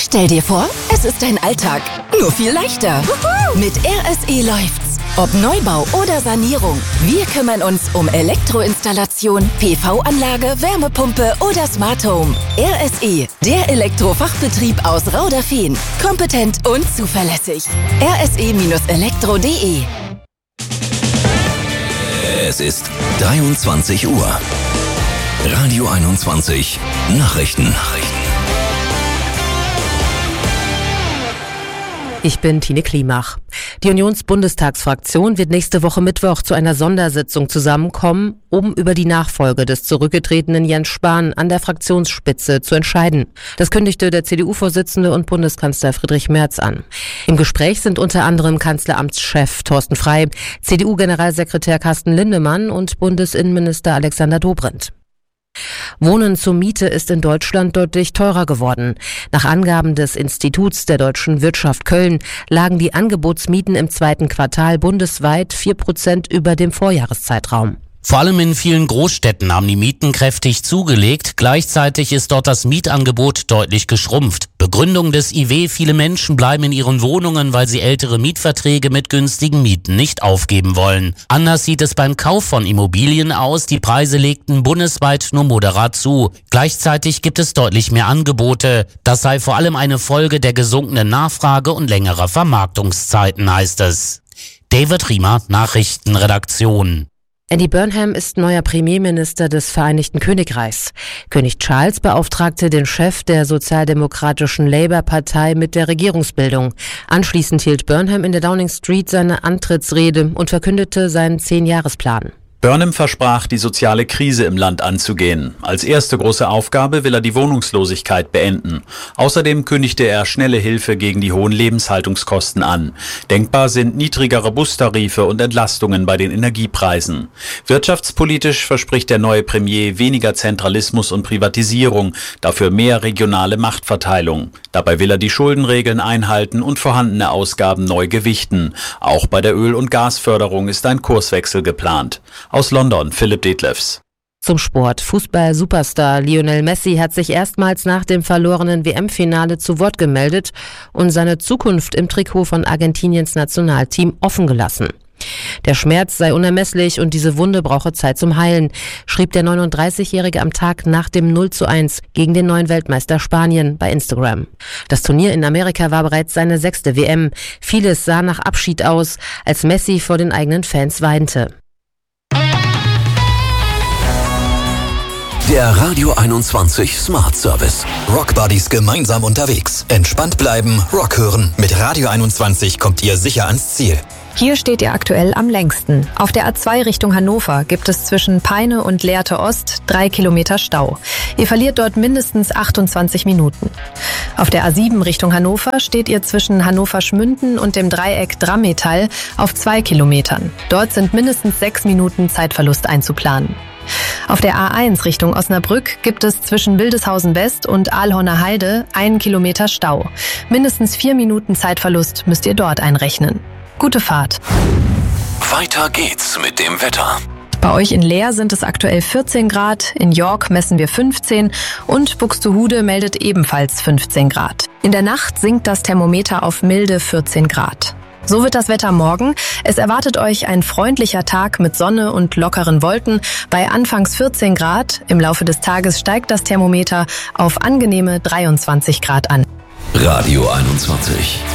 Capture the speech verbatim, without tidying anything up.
Stell dir vor, es ist dein Alltag, nur viel leichter. Mit R S E läuft's. Ob Neubau oder Sanierung, wir kümmern uns um Elektroinstallation, P V-Anlage, Wärmepumpe oder Smart Home. R S E, der Elektrofachbetrieb aus Rauderfehn. Kompetent und zuverlässig. R S E Elektro punkt de. Es ist dreiundzwanzig Uhr. Radio einundzwanzig Nachrichten. Ich bin Tine Klimach. Die Unionsbundestagsfraktion wird nächste Woche Mittwoch zu einer Sondersitzung zusammenkommen, um über die Nachfolge des zurückgetretenen Jens Spahn an der Fraktionsspitze zu entscheiden. Das kündigte der C D U-Vorsitzende und Bundeskanzler Friedrich Merz an. Im Gespräch sind unter anderem Kanzleramtschef Thorsten Frey, C D U-Generalsekretär Carsten Lindemann und Bundesinnenminister Alexander Dobrindt. Wohnen zur Miete ist in Deutschland deutlich teurer geworden. Nach Angaben des Instituts der deutschen Wirtschaft Köln lagen die Angebotsmieten im zweiten Quartal bundesweit vier Prozent über dem Vorjahreszeitraum. Vor allem in vielen Großstädten haben die Mieten kräftig zugelegt. Gleichzeitig ist dort das Mietangebot deutlich geschrumpft. Begründung des I W: Viele Menschen bleiben in ihren Wohnungen, weil sie ältere Mietverträge mit günstigen Mieten nicht aufgeben wollen. Anders sieht es beim Kauf von Immobilien aus. Die Preise legten bundesweit nur moderat zu. Gleichzeitig gibt es deutlich mehr Angebote. Das sei vor allem eine Folge der gesunkenen Nachfrage und längerer Vermarktungszeiten, heißt es. David Riemer, Nachrichtenredaktion. Andy Burnham ist neuer Premierminister des Vereinigten Königreichs. König Charles beauftragte den Chef der sozialdemokratischen Labour-Partei mit der Regierungsbildung. Anschließend hielt Burnham in der Downing Street seine Antrittsrede und verkündete seinen Zehnjahresplan. Burnham versprach, die soziale Krise im Land anzugehen. Als erste große Aufgabe will er die Wohnungslosigkeit beenden. Außerdem kündigte er schnelle Hilfe gegen die hohen Lebenshaltungskosten an. Denkbar sind niedrigere Bustarife und Entlastungen bei den Energiepreisen. Wirtschaftspolitisch verspricht der neue Premier weniger Zentralismus und Privatisierung, dafür mehr regionale Machtverteilung. Dabei will er die Schuldenregeln einhalten und vorhandene Ausgaben neu gewichten. Auch bei der Öl- und Gasförderung ist ein Kurswechsel geplant. Aus London, Philipp Detlefs. Zum Sport. Fußball-Superstar Lionel Messi hat sich erstmals nach dem verlorenen W M-Finale zu Wort gemeldet und seine Zukunft im Trikot von Argentiniens Nationalteam offen gelassen. Der Schmerz sei unermesslich und diese Wunde brauche Zeit zum Heilen, schrieb der neununddreißigjährige am Tag nach dem null zu eins gegen den neuen Weltmeister Spanien bei Instagram. Das Turnier in Amerika war bereits seine sechste W M. Vieles sah nach Abschied aus, als Messi vor den eigenen Fans weinte. Der Radio einundzwanzig Smart Service. Rock Buddies gemeinsam unterwegs. Entspannt bleiben, Rock hören. Mit Radio einundzwanzig kommt ihr sicher ans Ziel. Hier steht ihr aktuell am längsten. Auf der A zwei Richtung Hannover gibt es zwischen Peine und Lehrte Ost drei Kilometer Stau. Ihr verliert dort mindestens achtundzwanzig Minuten. Auf der A sieben Richtung Hannover steht ihr zwischen Hannover-Schmünden und dem Dreieck Drammetal auf zwei Kilometern. Dort sind mindestens sechs Minuten Zeitverlust einzuplanen. Auf der A eins Richtung Osnabrück gibt es zwischen Wildeshausen West und Aalhorner Heide einen Kilometer Stau. Mindestens vier Minuten Zeitverlust müsst ihr dort einrechnen. Gute Fahrt. Weiter geht's mit dem Wetter. Bei euch in Leer sind es aktuell vierzehn Grad, in York messen wir fünfzehn und Buxtehude meldet ebenfalls fünfzehn Grad. In der Nacht sinkt das Thermometer auf milde vierzehn Grad. So wird das Wetter morgen. Es erwartet euch ein freundlicher Tag mit Sonne und lockeren Wolken bei anfangs vierzehn Grad. Im Laufe des Tages steigt das Thermometer auf angenehme dreiundzwanzig Grad an. Radio einundzwanzig.